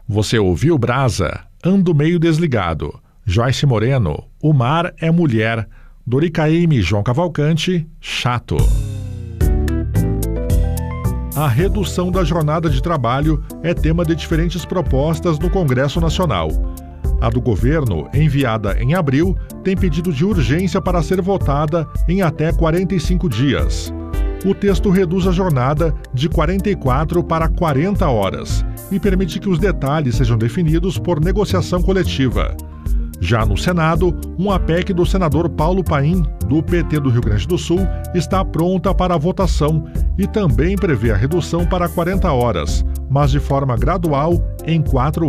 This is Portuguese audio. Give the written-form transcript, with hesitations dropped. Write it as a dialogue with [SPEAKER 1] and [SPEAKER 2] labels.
[SPEAKER 1] Você ouviu Brasa, Ando Meio Desligado, Joyce Moreno, O Mar é Mulher, Dori Caymmi e João Cavalcante, Chato. A redução da jornada de trabalho é tema de diferentes propostas no Congresso Nacional. A do governo, enviada em abril, tem pedido de urgência para ser votada em até 45 dias. O texto reduz a jornada de 44 para 40 horas e permite que os detalhes sejam definidos por negociação coletiva. Já no Senado, uma PEC do senador Paulo Paim, do PT do Rio Grande do Sul, está pronta para a votação e também prevê a redução para 40 horas, mas de forma gradual em 4